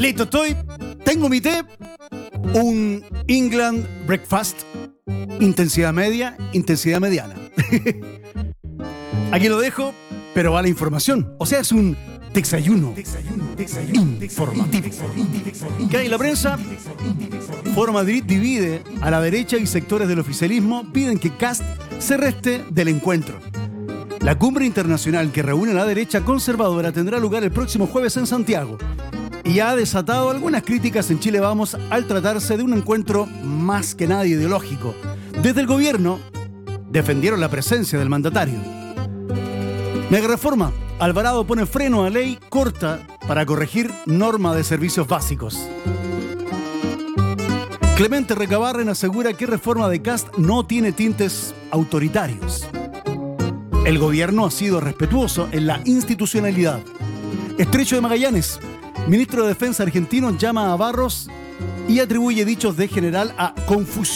Listo, tengo mi té, un England Breakfast, intensidad media, intensidad mediana. Aquí lo dejo, pero va la información. O sea, es un desayuno informativo. ¿Qué hay en la prensa? Foro Madrid divide a la derecha y sectores del oficialismo piden que Kast se reste del encuentro. La cumbre internacional que reúne a la derecha conservadora tendrá lugar el próximo jueves en Santiago y ha desatado algunas críticas en Chile Vamos al tratarse de un encuentro más que nada ideológico. Desde el gobierno defendieron la presencia del mandatario. Mega reforma. Alvarado pone freno a ley corta para corregir norma de servicios básicos. Clemente Recabarren asegura que reforma de Kast no tiene tintes autoritarios. El gobierno ha sido respetuoso en la institucionalidad. Estrecho de Magallanes. Ministro de Defensa argentino llama a Barros y atribuye dichos de general a confusión.